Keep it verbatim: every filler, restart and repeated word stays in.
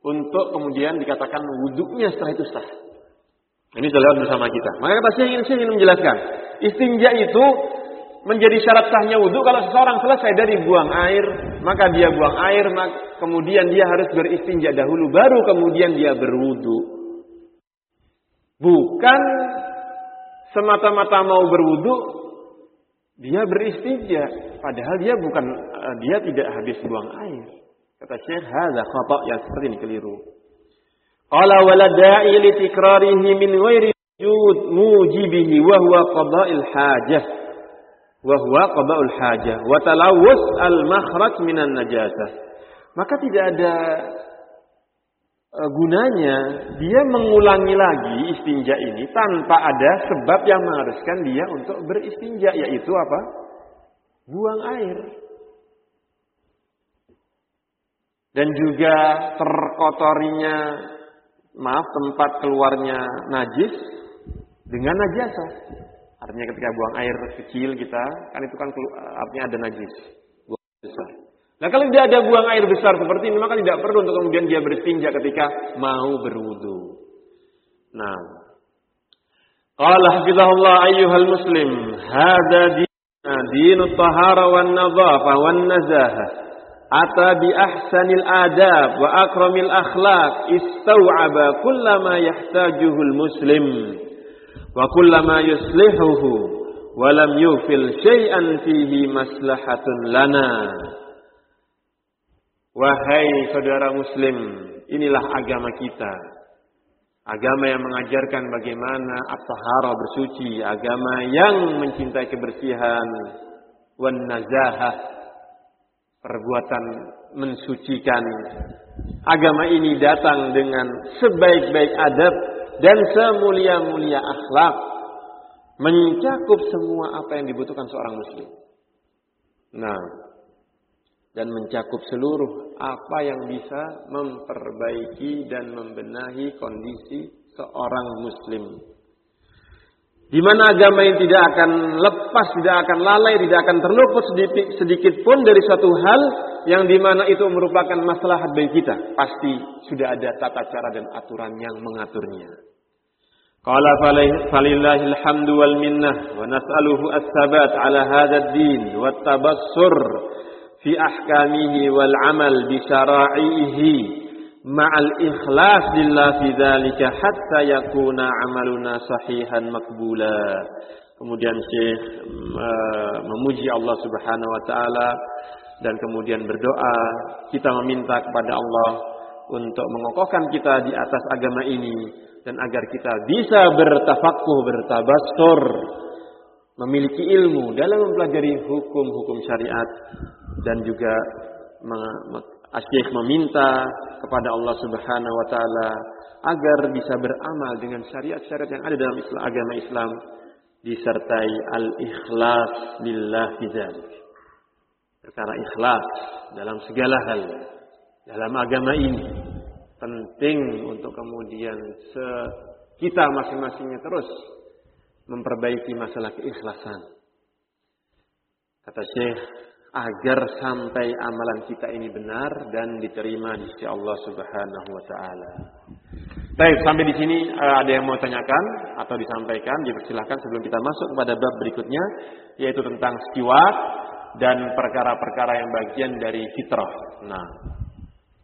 untuk kemudian dikatakan wudhunya setelah itu sah. Ini sudah lewat bersama kita. Maka kata saya ingin, saya ingin menjelaskan. Istinja itu menjadi syarat sahnya wudhu kalau seseorang selesai dari buang air, maka dia buang air, kemudian dia harus beristinja dahulu, baru kemudian dia berwudhu. Bukan semata-mata mau berwudhu, dia beristinja, padahal dia bukan, dia tidak habis buang air. Kata Syekh, hadza khata', yang seperti ini keliru. Qala wala da'i li tikrarihi min ghairi wujud mujibihi wa huwa qada'il hajah. Wa huwa qada'ul hajah wa talawus al-makhraj minan najasah. Maka tidak ada uh, gunanya dia mengulangi lagi istinja ini tanpa ada sebab yang mengharuskan dia untuk beristinja, yaitu apa? Buang air. Dan juga terkotorinya, maaf, tempat keluarnya najis dengan najasah. Artinya ketika buang air kecil kita, kan itu kan artinya ada najis, buang air besar. Nah kalau tidak ada buang air besar seperti ini, maka tidak perlu untuk kemudian dia beristinja ketika mau berwudu. Nah, qala hafizahullah ayyuhal muslim, hadza dinut tahara wan nadhafa wan nazahah. Ata bi ahsanil adab wa akramil akhlaq istau'aba kullama yahtajuhul muslim wa kullama yuslihuhu wa lam yufil syai'an fihi maslahatun lana. Wahai saudara muslim, inilah agama kita. Agama yang mengajarkan bagaimana at-tahara bersuci, agama yang mencintai kebersihan, wan nazahah, perbuatan mensucikan. Agama ini datang dengan sebaik-baik adab dan semulia-mulia akhlak, mencakup semua apa yang dibutuhkan seorang muslim. Nah, dan mencakup seluruh apa yang bisa memperbaiki dan membenahi kondisi seorang muslim. Di mana agama yang tidak akan lepas, tidak akan lalai, tidak akan terluput sedikit, sedikit pun dari suatu hal yang di mana itu merupakan maslahat bagi kita. Pasti sudah ada tata cara dan aturan yang mengaturnya. Qala falillahil hamdu wal minnah wa nas'aluhu as-sabat ala hadzal din wat tabassur fi ahkamihi wal amal bi syara'ihi ma'al ikhlas lillah fi dzalika hatta yakuna amaluna sahihan maqbula. Kemudian Syekh uh, memuji Allah Subhanahu wa taala dan kemudian berdoa, kita meminta kepada Allah untuk mengokohkan kita di atas agama ini dan agar kita bisa bertafaqquh, bertabassur, memiliki ilmu dalam mempelajari hukum-hukum syariat, dan juga Syekh meminta kepada Allah Subhanahu wa taala agar bisa beramal dengan syariat-syariat yang ada dalam Islam, agama Islam, disertai al-ikhlas lillah fi dzalik. Perkara ikhlas dalam segala hal dalam agama ini penting untuk kemudian kita masing-masingnya terus memperbaiki masalah keikhlasan. Kata Syekh, agar sampai amalan kita ini benar dan diterima di sisi Allah Subhanahu wa taala. Baik, sampai di sini ada yang mau tanyakan atau disampaikan, dipersilakan sebelum kita masuk kepada bab berikutnya, yaitu tentang siwak dan perkara-perkara yang bagian dari fitrah. Nah,